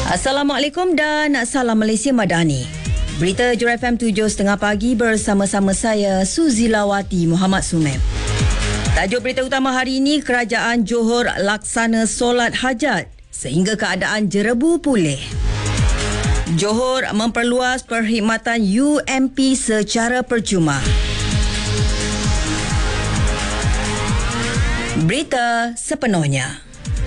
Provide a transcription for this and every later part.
Assalamualaikum dan salam Malaysia Madani. Berita Johor FM 7.30 pagi bersama-sama saya Suzilawati Muhammad Sumem. Tajuk berita utama hari ini, Kerajaan Johor laksana solat hajat sehingga keadaan jerebu pulih. Johor memperluas perkhidmatan UMP secara percuma. Berita sepenuhnya.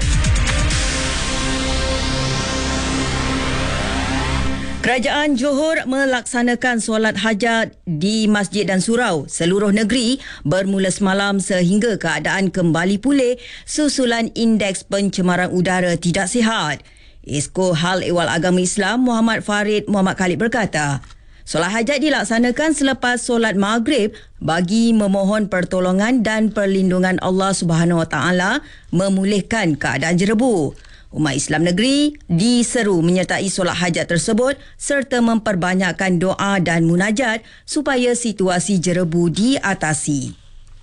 Kerajaan Johor melaksanakan solat hajat di masjid dan surau seluruh negeri bermula semalam sehingga keadaan kembali pulih susulan indeks pencemaran udara tidak sihat. Esko Hal Ehwal Agama Islam Muhammad Farid Muhammad Khalid berkata, solat hajat dilaksanakan selepas solat maghrib bagi memohon pertolongan dan perlindungan Allah Subhanahu Wa Taala memulihkan keadaan jerebu. Umat Islam negeri diseru menyertai solat hajat tersebut serta memperbanyakkan doa dan munajat supaya situasi jerebu diatasi.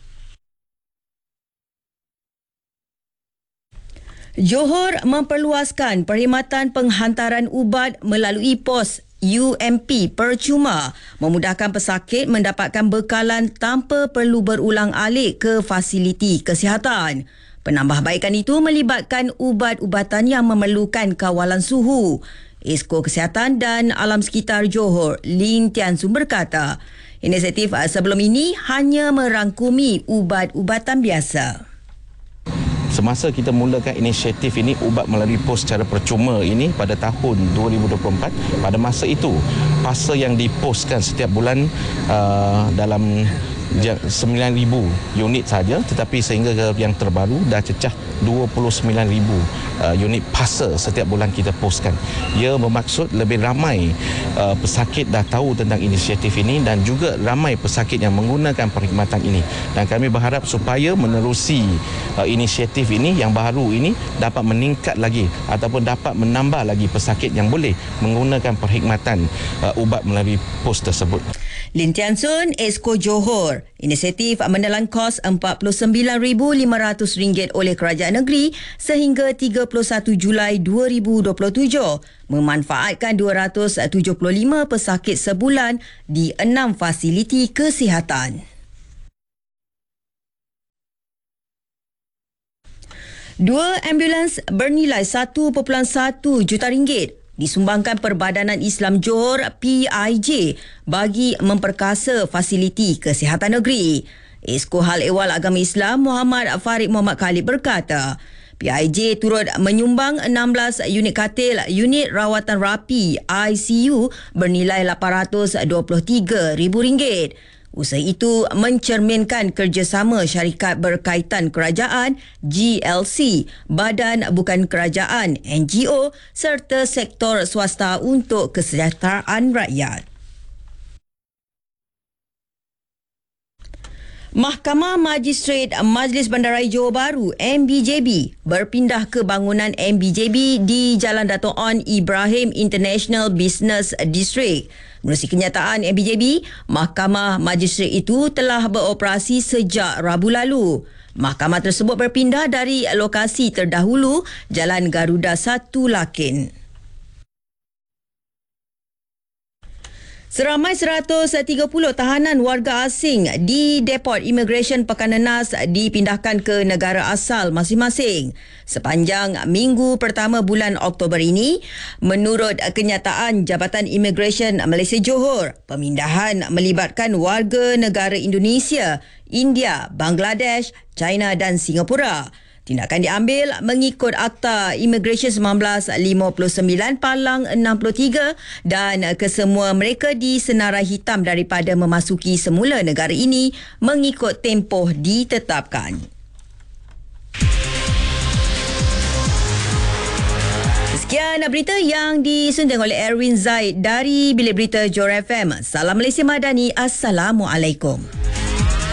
Johor memperluaskan perkhidmatan penghantaran ubat melalui pos UMP percuma, memudahkan pesakit mendapatkan bekalan tanpa perlu berulang alik ke fasiliti kesihatan. Penambahbaikan itu melibatkan ubat-ubatan yang memerlukan kawalan suhu. Esko Kesihatan dan Alam Sekitar Johor, Lin Tian Sun berkata, inisiatif sebelum ini hanya merangkumi ubat-ubatan biasa. Semasa kita mulakan inisiatif ini, ubat melalui pos secara percuma ini pada tahun 2024, pada masa itu fasa yang diposkan setiap bulan dalam 9,000 unit saja, tetapi sehingga yang terbaru dah cecah 29,000 unit fasa setiap bulan kita poskan. Ia bermaksud lebih ramai pesakit dah tahu tentang inisiatif ini dan juga ramai pesakit yang menggunakan perkhidmatan ini. Dan kami berharap supaya menerusi inisiatif ini yang baru ini dapat meningkat lagi ataupun dapat menambah lagi pesakit yang boleh menggunakan perkhidmatan ubat melalui pos tersebut. Lin Tian Sun, Esko Johor. Inisiatif menelan kos RM49,500 oleh kerajaan negeri sehingga 31 Julai 2027, memanfaatkan 275 pesakit sebulan di 6 fasiliti kesihatan. Dua ambulans bernilai RM1.1 juta disumbangkan Perbadanan Islam Johor PIJ bagi memperkasa fasiliti kesihatan negeri. Esko Hal Ehwal Agama Islam Muhammad Farid Muhammad Khalid berkata, PIJ turut menyumbang 16 unit katil unit rawatan rapi ICU bernilai RM823,000. Usaha itu mencerminkan kerjasama syarikat berkaitan kerajaan, GLC, Badan Bukan Kerajaan, NGO serta sektor swasta untuk kesejahteraan rakyat. Mahkamah Magistrate Majlis Bandaraya Johor Bahru MBJB berpindah ke bangunan MBJB di Jalan Dato' On Ibrahim International Business District. Menerusi kenyataan MBJB, Mahkamah Magistrate itu telah beroperasi sejak Rabu lalu. Mahkamah tersebut berpindah dari lokasi terdahulu Jalan Garuda 1 Lakin. Seramai 130 tahanan warga asing di Depot Immigration Pekan Nenas dipindahkan ke negara asal masing-masing sepanjang minggu pertama bulan Oktober ini. Menurut kenyataan Jabatan Immigration Malaysia Johor, pemindahan melibatkan warga negara Indonesia, India, Bangladesh, China dan Singapura. Tindakan diambil mengikut Akta Immigration 1959 Palang 63 dan kesemua mereka disenarai hitam daripada memasuki semula negara ini mengikut tempoh ditetapkan. Sekian berita yang disunting oleh Erwin Zaid dari Bilik Berita Johor FM. Salam Malaysia Madani. Assalamualaikum.